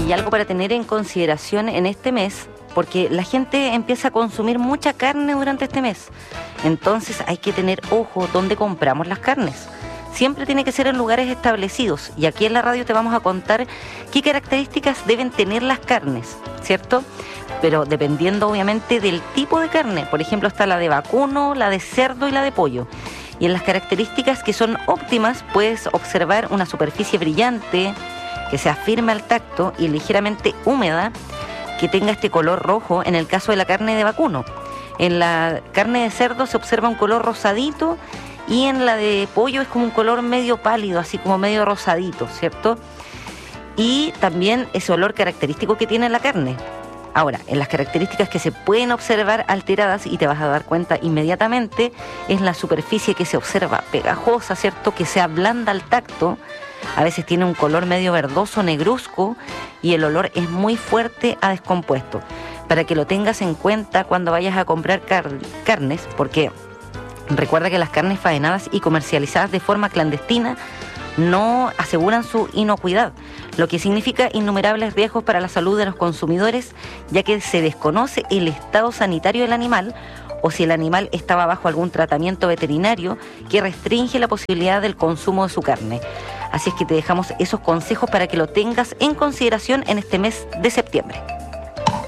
y algo para tener en consideración en este mes, porque la gente empieza a consumir mucha carne durante este mes. Entonces hay que tener ojo dónde compramos las carnes. Siempre tiene que ser en lugares establecidos. Y aquí en la radio te vamos a contar qué características deben tener las carnes, ¿cierto? Pero dependiendo obviamente del tipo de carne. Por ejemplo, está la de vacuno, la de cerdo y la de pollo. Y en las características que son óptimas puedes observar una superficie brillante, que sea firme al tacto y ligeramente húmeda, que tenga este color rojo en el caso de la carne de vacuno. En la carne de cerdo se observa un color rosadito y en la de pollo es como un color medio pálido, así como medio rosadito, ¿cierto? Y también ese olor característico que tiene la carne. Ahora, en las características que se pueden observar alteradas, y te vas a dar cuenta inmediatamente, es la superficie que se observa pegajosa, ¿cierto? Que sea blanda al tacto, a veces tiene un color medio verdoso, negruzco, y el olor es muy fuerte a descompuesto. Para que lo tengas en cuenta cuando vayas a comprar carnes, porque recuerda que las carnes faenadas y comercializadas de forma clandestina no aseguran su inocuidad, lo que significa innumerables riesgos para la salud de los consumidores, ya que se desconoce el estado sanitario del animal o si el animal estaba bajo algún tratamiento veterinario que restringe la posibilidad del consumo de su carne. Así es que te dejamos esos consejos para que lo tengas en consideración en este mes de septiembre.